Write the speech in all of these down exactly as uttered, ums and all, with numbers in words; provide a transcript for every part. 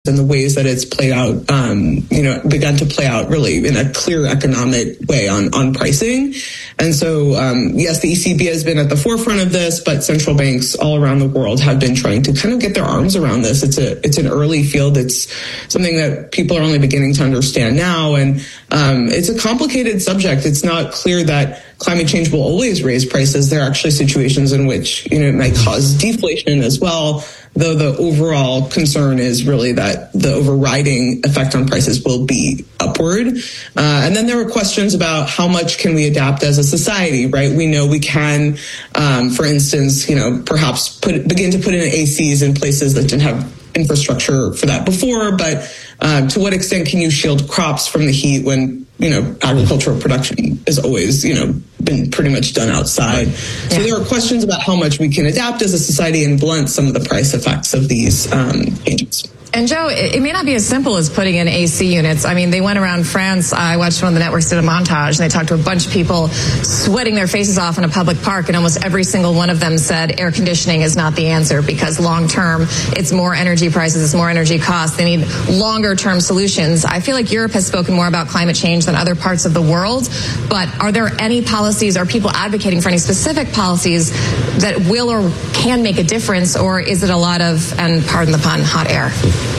and the ways that it's played out, um, you know, begun to play out really in a clear economic way on, on pricing. And so, um, yes, the E C B has been at the forefront of this, but central banks all around the world have been trying to kind of get their arms around this. It's a, it's an early field. It's something that people are only beginning to understand now. And, um, it's a complicated subject. It's not clear that climate change will always raise prices. There are actually situations in which, you know, it might cause deflation as well, though the overall concern is really that the overriding effect on prices will be upward. Uh, and then there are questions about how much can we adapt as a society, right? We know we can, um, for instance, you know, perhaps put begin to put in A Cs in places that didn't have infrastructure for that before, but uh, to what extent can you shield crops from the heat when, you know, agricultural production is always, you know, been pretty much done outside. Yeah. So there are questions about how much we can adapt as a society and blunt some of the price effects of these um, changes. And Joe, it may not be as simple as putting in A C units. I mean, they went around France. I watched one of the networks did a montage, and they talked to a bunch of people sweating their faces off in a public park, and almost every single one of them said air conditioning is not the answer because long term, it's more energy prices, it's more energy costs. They need longer term solutions. I feel like Europe has spoken more about climate change than other parts of the world, but are there any policies, are people advocating for any specific policies that will or can make a difference, or is it a lot of, and pardon the pun, hot air?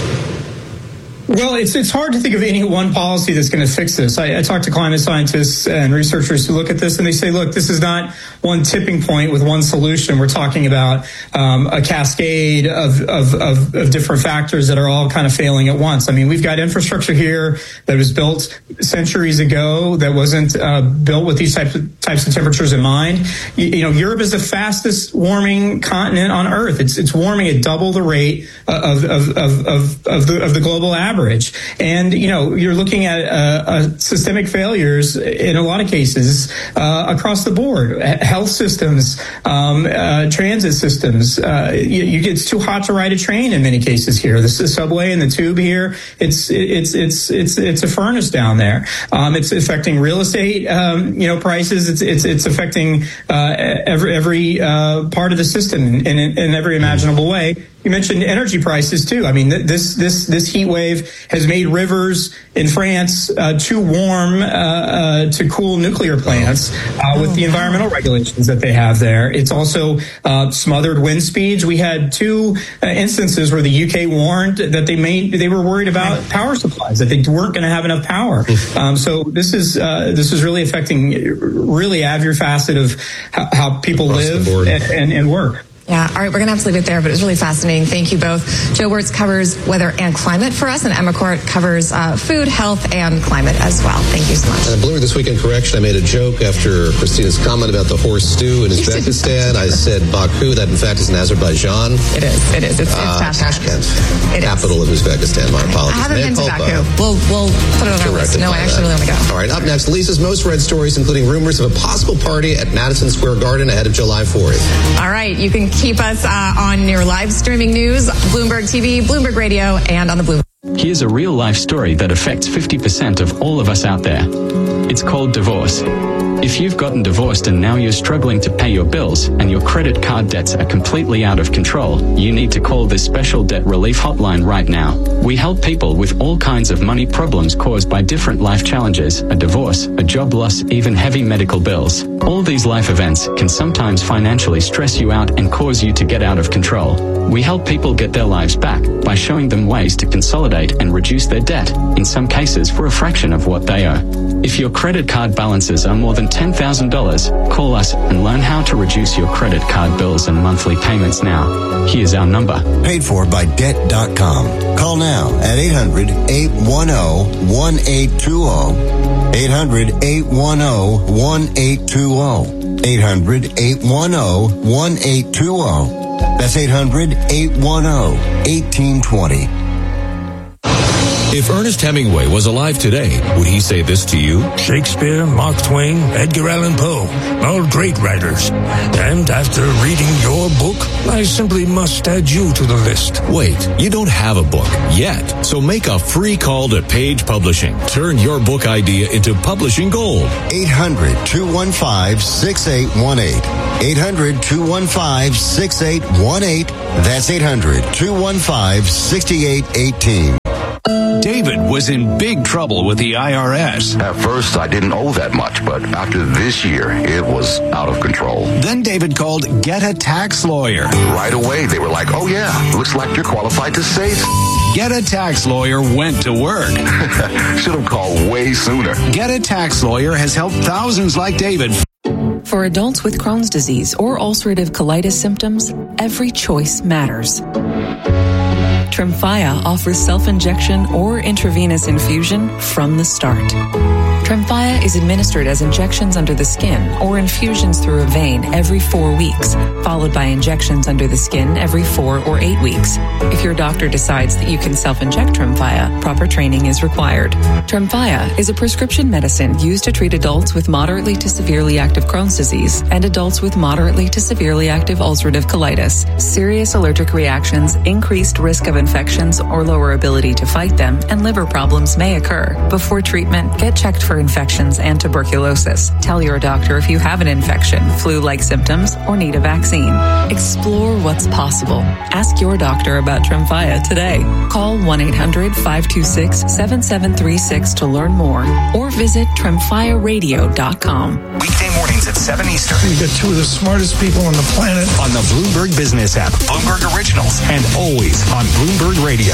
Well, it's it's hard to think of any one policy that's going to fix this. I, I talk to climate scientists and researchers who look at this, and they say, look, this is not one tipping point with one solution. We're talking about um, a cascade of, of, of, of different factors that are all kind of failing at once. I mean, we've got infrastructure here that was built centuries ago that wasn't uh, built with these types of, types of temperatures in mind. You, you know, Europe is the fastest warming continent on Earth. It's it's warming at double the rate of of of of, of the of the global average. And, you know, you're looking at uh, uh, systemic failures in a lot of cases uh, across the board. Health systems, um, uh, transit systems. Uh, you, you get, it's too hot to ride a train in many cases here. This is subway and the tube here. It's it's it's it's it's a furnace down there. Um, it's affecting real estate, um, you know, prices. It's it's it's affecting uh, every every uh, part of the system in, in, in every imaginable way. You mentioned energy prices too. I mean, this this this heat wave has made rivers in France uh, too warm uh, uh, to cool nuclear plants uh, with the environmental regulations that they have there. It's also uh, smothered wind speeds. We had two uh, instances where the U K warned that they made they were worried about power supplies, that they weren't going to have enough power. Um, so this is uh, this is really affecting really every facet of how, how people Across live and, and, and work. Yeah, all right, we're going to have to leave it there, but it was really fascinating. Thank you both. Joe Wertz covers weather and climate for us, and Emma Court covers uh, food, health, and climate as well. Thank you so much. And Bloomberg This Week in Correction, I made a joke after Christina's comment about the horse stew in Uzbekistan. I said Baku, that in fact is in Azerbaijan. It is, it is. It's, it's uh, Tashkent. It capital is. of Uzbekistan. My apologies. I haven't been to Baku. We'll, we'll put it on our list. No, I actually really want to go. All right, up next, Lisa's most read stories, including rumors of a possible party at Madison Square Garden ahead of July fourth. All right, you can keep us uh, on your live streaming news, Bloomberg T V, Bloomberg Radio, and on the Bloomberg. Here's a real-life story that affects fifty percent of all of us out there. It's called divorce. If you've gotten divorced and now you're struggling to pay your bills and your credit card debts are completely out of control, you need to call this special debt relief hotline right now. We help people with all kinds of money problems caused by different life challenges, a divorce, a job loss, even heavy medical bills. All these life events can sometimes financially stress you out and cause you to get out of control. We help people get their lives back by showing them ways to consolidate and reduce their debt, in some cases for a fraction of what they owe. If your credit card balances are more than ten thousand dollars, call us and learn how to reduce your credit card bills and monthly payments now. Here's our number. Paid for by debt dot com. Call now at eight hundred, eight one zero, one eight two zero. eight hundred, eight one zero, one eight two zero. eight hundred, eight one zero, one eight two zero. That's eight hundred, eight one zero, one eight two zero. If Ernest Hemingway was alive today, would he say this to you? Shakespeare, Mark Twain, Edgar Allan Poe, all great writers. And after reading your book, I simply must add you to the list. Wait, you don't have a book yet. So make a free call to Page Publishing. Turn your book idea into publishing gold. eight hundred, two one five, six eight one eight. eight hundred, two one five, six eight one eight. That's eight hundred, two one five, six eight one eight. David was in big trouble with the I R S. At first, I didn't owe that much, but after this year, it was out of control. Then David called Get a Tax Lawyer. Right away, they were like, oh yeah, looks like you're qualified to save. Get a Tax Lawyer went to work. Should have called way sooner. Get a Tax Lawyer has helped thousands like David. For adults with Crohn's disease or ulcerative colitis symptoms, every choice matters. Tremfya offers self-injection or intravenous infusion from the start. Tremfya is administered as injections under the skin or infusions through a vein every four weeks, followed by injections under the skin every four or eight weeks. If your doctor decides that you can self-inject Tremfya, proper training is required. Tremfya is a prescription medicine used to treat adults with moderately to severely active Crohn's disease and adults with moderately to severely active ulcerative colitis. Serious allergic reactions, increased risk of infections or lower ability to fight them, and liver problems may occur. Before treatment, get checked for infections and tuberculosis. Tell your doctor if you have an infection, flu-like symptoms, or need a vaccine. Explore what's possible. Ask your doctor about Tremfya today. Call one eight hundred five two six seven seven three six to learn more or visit tremfya radio dot com. Weekday mornings at seven Eastern. You've got two of the smartest people on the planet. On the Bloomberg Business app, Bloomberg Originals, and always on Bloomberg Radio.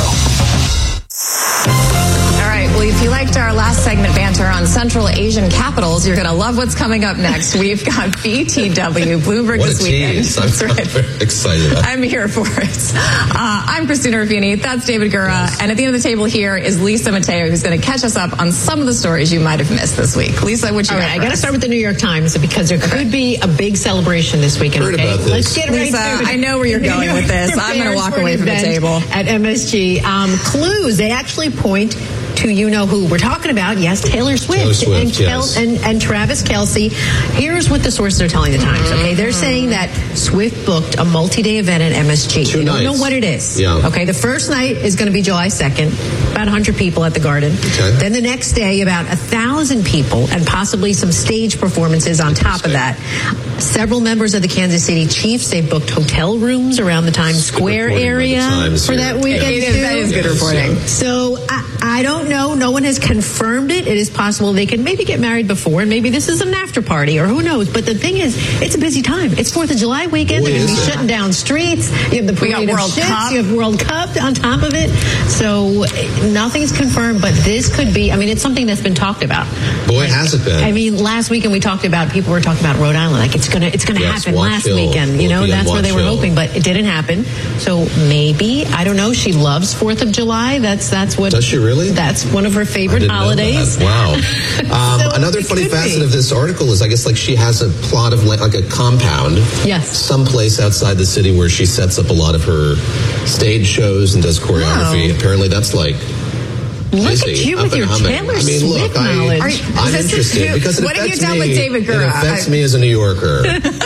All right. Well, if you liked our last segment banter on Central Asian capitals, you're going to love what's coming up next. We've got B T W, Bloomberg what this a weekend. Tease. That's I'm right. very excited. I'm here for it. Uh, I'm Christina Ruffini. That's David Gura. Yes. And at the end of the table here is Lisa Mateo, who's going to catch us up on some of the stories you might have missed this week. Lisa, what you All got? right, I got to start with the New York Times because there could be a big celebration this weekend. Heard okay? about this. Let's get Lisa, right to it. I know where you're going with this. I'm going to walk away from the table. At M S G. Um, clues, they actually point to you know who we're talking about. Yes, Taylor Swift, Taylor Swift and, Kel- yes. and, and Travis Kelce. Here's what the sources are telling the Times. Okay, they're saying that Swift booked a multi-day event at M S G. Two they don't nights. know what it is. Yeah. Okay, the first night is going to be July second, about one hundred people at the Garden. Okay. Then the next day, about one thousand people and possibly some stage performances on top of that. Several members of the Kansas City Chiefs, they've booked hotel rooms around the Times Square area for here. that weekend. It is, too. that is good reporting. So I, I don't know. No one has confirmed it. It is possible they could maybe get married before, and maybe this is an after party, or who knows. But the thing is, it's a busy time. It's Fourth of July weekend. Boy, They're going to be is it. shutting down streets. You have the We got parade of World ships. Cup. You have World Cup on top of it. So nothing's confirmed, but this could be. I mean, it's something that's been talked about. Boy, has it been. I mean, last weekend we talked about people were talking about Rhode Island, like it's gonna it's gonna Yes, happen Watch last Hill. weekend. You know, Will be on that's where they Watch were Hill. hoping, but it didn't happen. So maybe I don't know. She loves Fourth of July. That's that's what. Does she really? That's one of her I favorite didn't know holidays. that. Wow. Um, So another it funny could facet be. of this article is I guess like she has a plot of like, like a compound. Yes. Someplace outside the city where she sets up a lot of her stage shows and does choreography. Wow. Apparently that's like Look busy, at you up with and your humming. Taylor I mean, Swift look, I, knowledge. Are you- I'm this is- interested because it what have you affects done me. with David Gura? It affects I- me as a New Yorker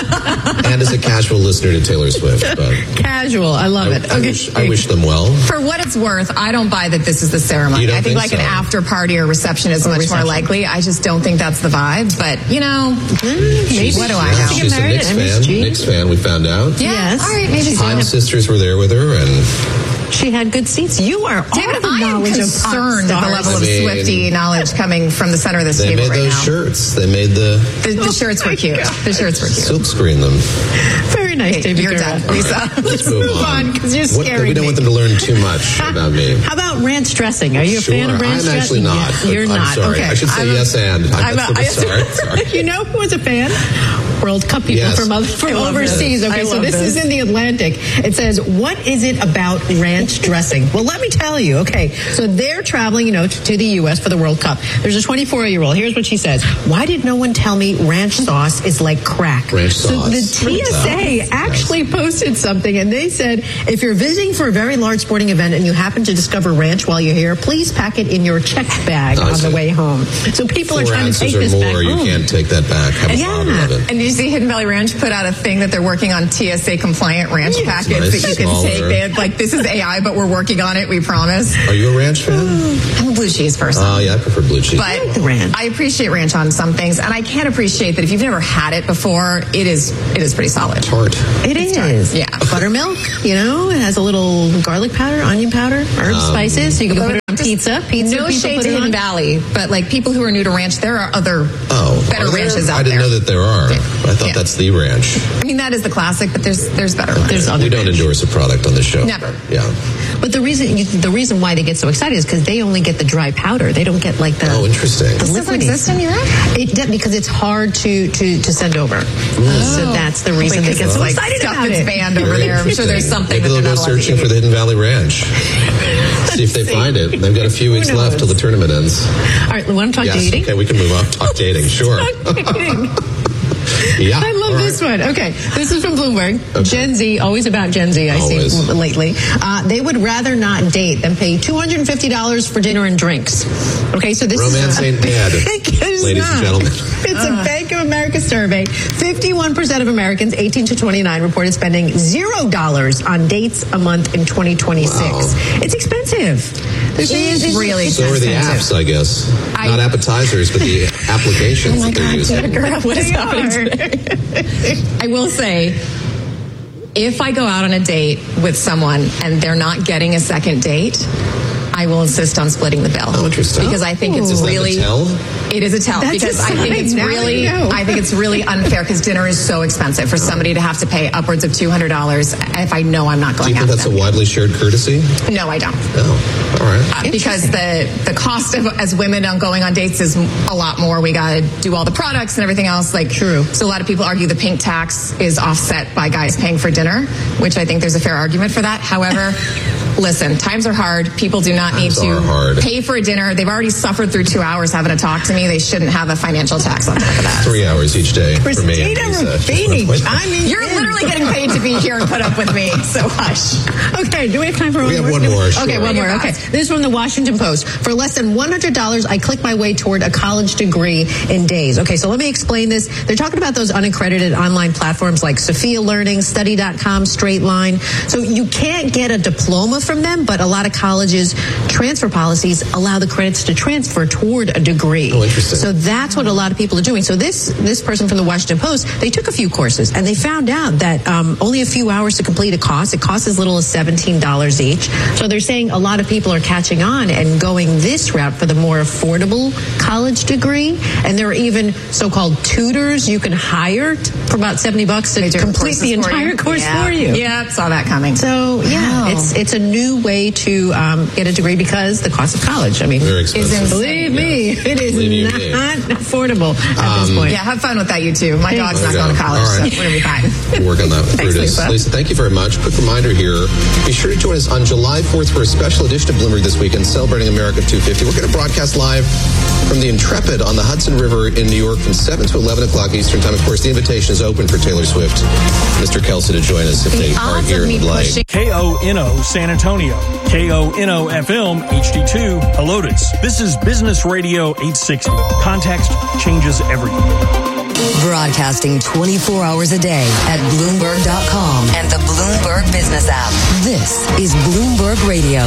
and as a casual listener to Taylor Swift. But Casual. I love I, it. I, Okay. wish, I wish them well. For what it's worth, I don't buy that this is the ceremony. You don't I think, think like an so? after party or reception is Or much reception. more likely. I just don't think that's the vibe. But, you know, Maybe. what do I Yeah, know? She she's get a married Knicks at fan. M S G? Knicks fan, we found out. Yeah, Yes. all right, maybe so. Time sisters were there with her, and She had good seats. You are David, all the I am knowledge concerned of at pop the level stars. of I mean, Swiftie knowledge coming from the center of this they table made right those now. shirts. They made the The, the shirts were cute. The shirts were cute. silk screen them. Very nice, Okay, David. you're Gura. done, Lisa. Let's move on because you're What- scaring we don't me. want them to learn too much about me. How about ranch dressing? Are you a Sure, fan of ranch I'm dressing? actually not. Yeah, but you're I'm not. sorry. Okay. I should say I'm a- yes and. I'm That's a- what I'm sorry. sorry. You know who was a fan? World Cup people Yes. from, other, from I love overseas. this. Okay, I so love this, this. is in the Atlantic. It says, what is it about ranch dressing? Well, let me tell you. Okay, so they're traveling, you know, to the U S for the World Cup. There's a twenty-four-year-old. Here's what she says. Why did no one tell me ranch sauce is like crack? Ranch So sauce. the T S A Yes. actually posted something, and they said, if you're visiting for a very large sporting event and you happen to discover ranch while you're here, please pack it in your checked bag I on see. the way home. So people Four are trying to ounces take or this more, back you home. can't take that back. Have a Yeah. bottle of it. And you see Hidden Valley Ranch put out a thing that they're working on T S A compliant ranch yeah, packets nice, that you can smaller. take? They had, like, this is A I, but we're working on it, we promise. Are you a ranch fan? I'm a blue cheese person. Oh, uh, yeah, I prefer blue cheese. But I, like the ranch. I appreciate ranch on some things, and I can appreciate that if you've never had it before, it is it is pretty solid. It's hard. It it's is. Tart. Yeah. Buttermilk, you know, it has a little garlic powder, onion powder, herb um, spices. You can put it on pizza. Pizza. No shade to Hidden Valley, but like people who are new to ranch, there are other oh, better are ranches there? out I didn't there. know that there are. Yeah. I thought yeah. that's the ranch. I mean, that is the classic, but there's there's better. Okay. There's other we don't ranch. endorse a product on the show. Never. Yeah. But the reason you, the reason why they get so excited is because they only get the dry powder. They don't get like the oh, interesting. The this doesn't exist in Europe. It does, because it's hard to to, to send over. Oh. So that's the reason like they get so like excited stuff about that's it. banned over there. I'm sure there's something. Maybe that they'll go searching for the Hidden Valley Ranch. See if they see. find it. They've got a few weeks left till the tournament ends. All right, we want to talk yes, dating? Okay, we can move on. Talk dating, sure. Talk dating. Yeah, I love right. this one. Okay, this is from Bloomberg. Okay. Gen Z, always about Gen Z, I always. see lately. Uh, they would rather not date than pay two hundred fifty dollars for dinner and drinks. Okay, so this Romance is... ain't dead, ladies not. and gentlemen. It's uh. a Bank of America survey. fifty-one percent of Americans eighteen to twenty-nine reported spending zero dollars on dates a month in twenty twenty-six. Wow. It's expensive. It is really So expensive. are the apps, I guess. I, Not appetizers, but the applications oh my that they're God, using. Girl, what is happening today? I will say, if I go out on a date with someone and they're not getting a second date, I will insist on splitting the bill. Oh, interesting. Because I think it's Is really that a tell? It is a tell That's because a I think it's now really you know. I think it's really unfair because dinner is so expensive for somebody to have to pay upwards of two hundred dollars if I know I'm not going out. out. Do you think that's them. a widely shared courtesy? No, I don't. Oh, all right. Uh, because the the cost of as women on going on dates is a lot more. We got to do all the products and everything else. Like true. So a lot of people argue the pink tax is offset by guys paying for dinner, which I think there's a fair argument for that. However. Listen, times are hard. People do not need times to pay for a dinner. They've already suffered through two hours having to talk to me. They shouldn't have a financial tax on top of that. Three hours each day for me. Christina Ruffini, I mean, you're literally getting paid to be here and put up with me, so hush. Okay, do we have time for one we more? We have one more, sure. Okay, one more. Okay, this is from the Washington Post. For less than one hundred dollars, I click my way toward a college degree in days. Okay, so let me explain this. They're talking about those unaccredited online platforms like Sophia Learning, Study dot com, Straight Line. So you can't get a diploma from them, but a lot of colleges' transfer policies allow the credits to transfer toward a degree. Oh, interesting. So that's what a lot of people are doing. So this this person from the Washington Post, they took a few courses and they found out that um, only a few hours to complete a course. It costs as little as seventeen dollars each. So they're saying a lot of people are catching on and going this route for the more affordable college degree. And there are even so-called tutors you can hire for about seventy bucks to complete the entire course yeah. for you. Yeah, saw that coming. So yeah, wow. it's it's a new way to um, get a degree because the cost of college, I mean, very expensive. Believe me, yeah. it is Believe not me. affordable at um, this point. Yeah, have fun with that, you too. My dog's not go. going to college, right. so we're going to be fine. We'll work on that with Thanks, Brutus. Lisa. Lisa, thank you very much. Quick reminder here, be sure to join us on July fourth for a special edition of Bloomberg This Weekend, celebrating America two fifty. We're going to broadcast live from the Intrepid on the Hudson River in New York from seven to eleven o'clock Eastern Time. Of course, the invitation is open for Taylor Swift, Mister Kelsey, to join us if the they aren't here and would like. K O N O San Antonio, K O N O F M H D two Helotes. This is Business Radio eight sixty. Context changes everything. Broadcasting twenty-four hours a day at Bloomberg dot com and the Bloomberg Business app. This is Bloomberg Radio.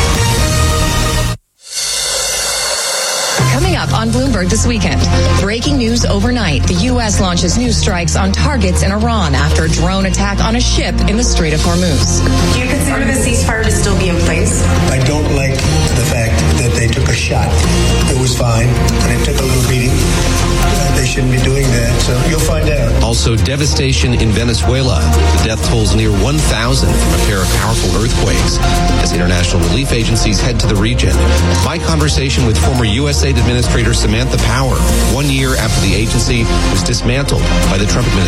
Coming up on Bloomberg this weekend, breaking news overnight. The U S launches new strikes on targets in Iran after a drone attack on a ship in the Strait of Hormuz. Do you consider the ceasefire to still be in place? I don't like the fact that they took a shot. It was fine, and it took a little beating. Uh, they shouldn't be doing that, so you'll find out. Also, devastation in Venezuela. The death tolls near one thousand from a pair of powerful earthquakes as international relief agencies head to the region. My conversation with former U S A I D Administrator Samantha Power, one year after the agency was dismantled by the Trump administration.